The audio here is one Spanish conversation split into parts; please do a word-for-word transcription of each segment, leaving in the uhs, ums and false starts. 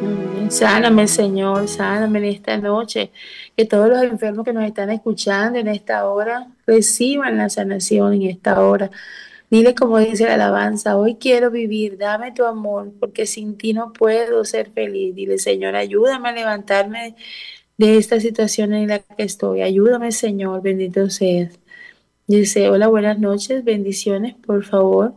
Amén. Sáname, Señor, sáname en esta noche. Que todos los enfermos que nos están escuchando en esta hora reciban la sanación en esta hora. Dile como dice la alabanza, hoy quiero vivir, dame tu amor, porque sin ti no puedo ser feliz. Dile, Señor, ayúdame a levantarme de esta situación en la que estoy. Ayúdame, Señor, bendito seas. Dice, hola, buenas noches, bendiciones, por favor.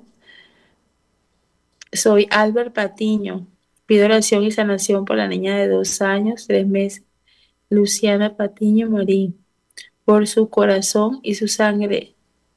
Soy Albert Patiño. Pido oración y sanación por la niña de dos años, tres meses, Luciana Patiño Marín, por su corazón y su sangre.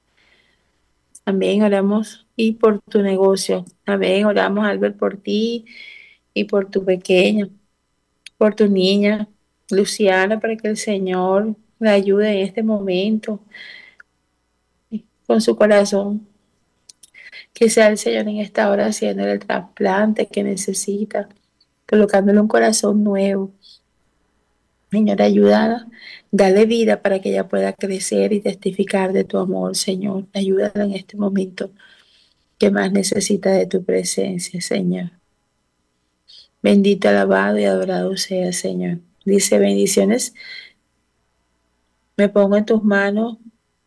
Amén, oramos y por tu negocio. Amén, oramos, Albert, por ti y por tu pequeña, por tu niña, Luciana, para que el Señor la ayude en este momento con su corazón. Que sea el Señor en esta hora haciéndole el trasplante que necesita, colocándole un corazón nuevo. Señor, ayúdala, dale vida para que ella pueda crecer y testificar de tu amor, Señor. Ayúdala en este momento que más necesita de tu presencia, Señor. Bendito, alabado y adorado sea, Señor. Dice, bendiciones, me pongo en tus manos.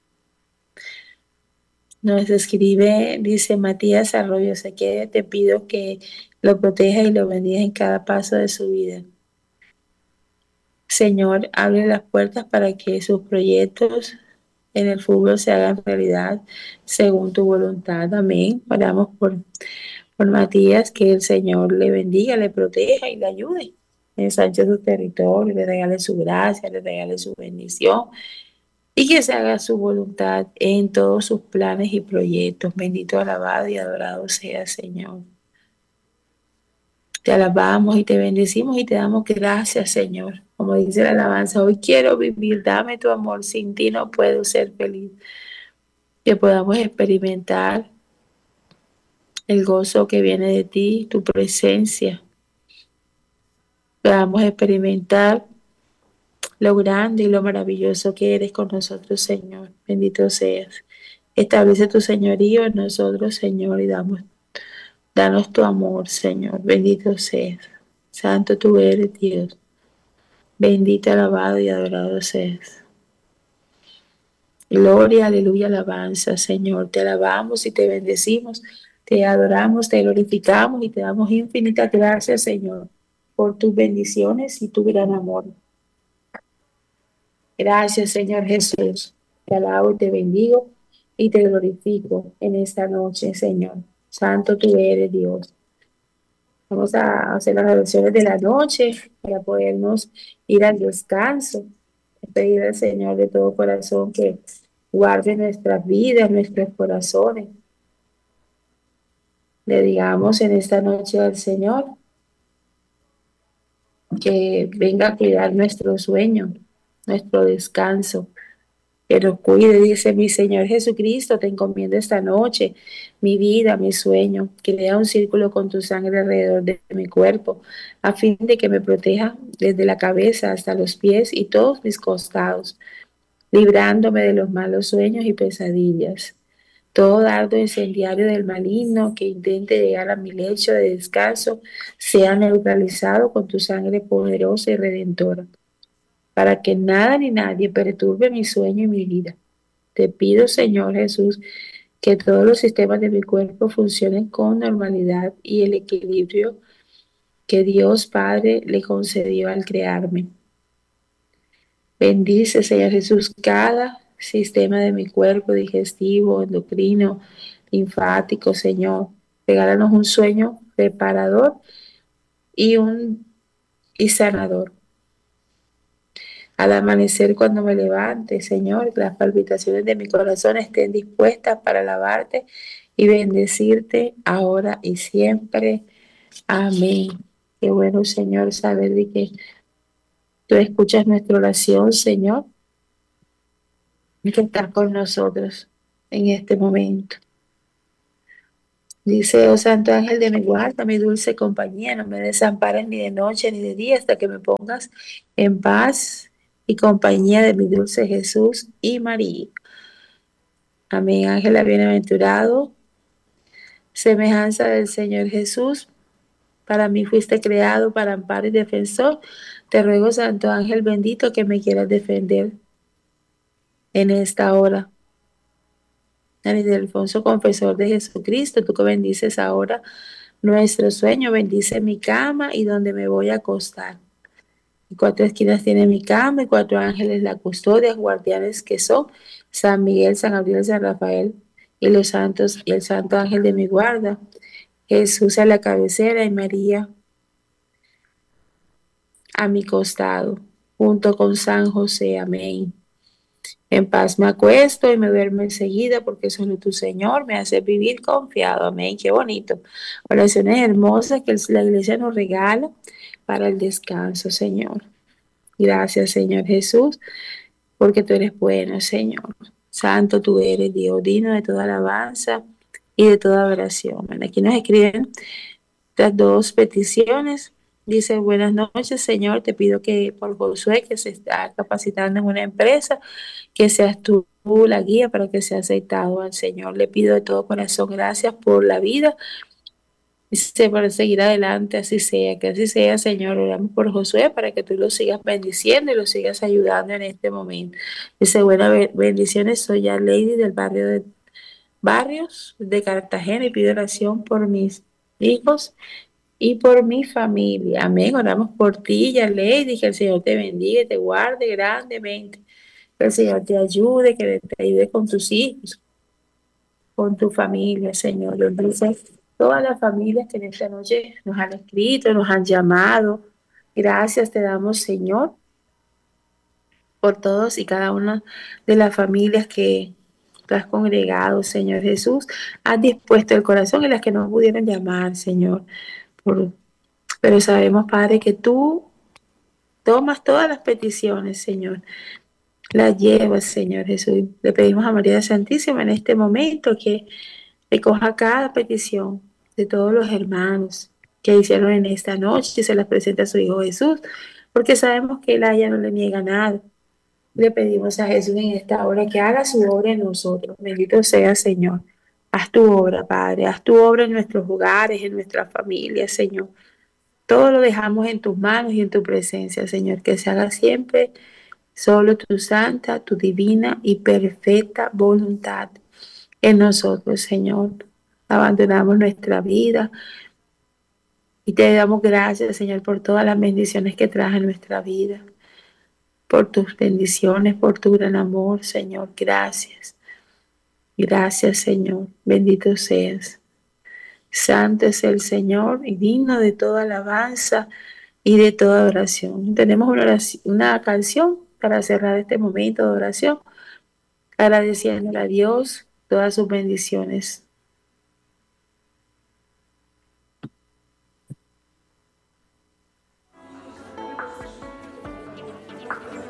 Nos escribe, dice Matías Arroyo, sé que te pido que lo proteja y lo bendiga en cada paso de su vida. Señor, abre las puertas para que sus proyectos en el fútbol se hagan realidad según tu voluntad. Amén. Oramos por, por Matías, que el Señor le bendiga, le proteja y le ayude. Ensanche su territorio, le regale su gracia, le regale su bendición y que se haga su voluntad en todos sus planes y proyectos. Bendito, alabado y adorado sea, Señor. Te alabamos y te bendecimos y te damos gracias, Señor. Como dice la alabanza, hoy quiero vivir, dame tu amor, sin ti no puedo ser feliz. Que podamos experimentar el gozo que viene de ti, tu presencia. Podamos experimentar lo grande y lo maravilloso que eres con nosotros, Señor. Bendito seas. Establece tu señorío en nosotros, Señor, y damos, danos tu amor, Señor. Bendito seas. Santo tú eres, Dios. Bendito, alabado y adorado seas. Gloria, aleluya, alabanza, Señor. Te alabamos y te bendecimos, te adoramos, te glorificamos y te damos infinitas gracias, Señor, por tus bendiciones y tu gran amor. Gracias, Señor Jesús. Te alabo y te bendigo y te glorifico en esta noche, Señor. Santo tú eres, Dios. Vamos a hacer las oraciones de la noche para podernos ir al descanso. Pedir al Señor de todo corazón que guarde nuestras vidas, nuestros corazones. Le digamos en esta noche al Señor que venga a cuidar nuestro sueño, nuestro descanso, que nos cuide, dice mi Señor Jesucristo, te encomiendo esta noche, mi vida, mi sueño, que crea un círculo con tu sangre alrededor de mi cuerpo, a fin de que me proteja desde la cabeza hasta los pies y todos mis costados, librándome de los malos sueños y pesadillas. Todo dardo incendiario del maligno que intente llegar a mi lecho de descanso sea neutralizado con tu sangre poderosa y redentora, para que nada ni nadie perturbe mi sueño y mi vida. Te pido, Señor Jesús, que todos los sistemas de mi cuerpo funcionen con normalidad y el equilibrio que Dios Padre le concedió al crearme. Bendice, Señor Jesús, cada sistema de mi cuerpo, digestivo, endocrino, linfático, Señor. Regálanos un sueño reparador y un y sanador. Al amanecer, cuando me levante, Señor, que las palpitaciones de mi corazón estén dispuestas para alabarte y bendecirte ahora y siempre. Amén. Qué bueno, Señor, saber de que tú escuchas nuestra oración, Señor, y que estás con nosotros en este momento. Dice, oh Santo Ángel de mi guarda, mi dulce compañía, no me desampares ni de noche ni de día hasta que me pongas en paz y compañía de mi dulce Jesús y María. Amén, Ángela, bienaventurado, semejanza del Señor Jesús, Para mí fuiste creado para amparo y defensor. Te ruego, Santo Ángel bendito, que me quieras defender en esta hora. San Ildefonso, confesor de Jesucristo, tú que bendices ahora nuestro sueño, bendice mi cama y donde me voy a acostar. Y cuatro esquinas tiene mi cama y cuatro ángeles la custodia, guardianes que son San Miguel, San Gabriel, San Rafael y los santos y el santo ángel de mi guarda. Jesús a la cabecera y María a mi costado, junto con San José. Amén. En paz me acuesto y me duermo enseguida, porque solo tu Señor me hace vivir confiado. Amén. Qué bonito. Oraciones hermosas que la iglesia nos regala para el descanso, Señor. Gracias, Señor Jesús, porque tú eres bueno, Señor. Santo tú eres, Dios, digno de toda alabanza y de toda oración. Bueno, aquí nos escriben las dos peticiones. Dice, buenas noches, Señor. Te pido que por Josué, que se está capacitando en una empresa, que seas tú la guía para que sea aceptado al Señor. Le pido de todo corazón gracias por la vida. Dice, para seguir adelante, así sea, que así sea, Señor. Oramos por Josué para que tú lo sigas bendiciendo y lo sigas ayudando en este momento. Dice, buenas bendiciones. Soy ya Lady del barrio de Barrios de Cartagena y pido oración por mis hijos y por mi familia. Amén. Oramos por ti, ya Lady, que el Señor te bendiga y te guarde grandemente. Que el Señor te ayude, que te ayude con tus hijos, con tu familia, Señor. Bendice todas las familias que en esta noche nos han escrito, nos han llamado. Gracias te damos, Señor, por todos y cada una de las familias que tú has congregado, Señor Jesús. Has dispuesto el corazón y las que no pudieron llamar, Señor. Por, pero sabemos, Padre, que tú tomas todas las peticiones, Señor. Las llevas, Señor Jesús. Le pedimos a María Santísima en este momento que recoja cada petición de todos los hermanos que hicieron en esta noche y se las presenta a su Hijo Jesús, porque sabemos que Él a ella no le niega nada. Le pedimos a Jesús en esta hora que haga su obra en nosotros. Bendito sea, Señor. Haz tu obra, Padre. Haz tu obra en nuestros hogares, en nuestras familias, Señor. Todo lo dejamos en tus manos y en tu presencia, Señor. Que se haga siempre solo tu santa, tu divina y perfecta voluntad en nosotros, Señor. Abandonamos nuestra vida y te damos gracias, Señor, por todas las bendiciones que traes en nuestra vida, por tus bendiciones, por tu gran amor, Señor. Gracias. Gracias, Señor. Bendito seas. Santo es el Señor y digno de toda alabanza y de toda oración. Tenemos una, oración, una canción para cerrar este momento de oración, agradeciéndole a Dios todas sus bendiciones.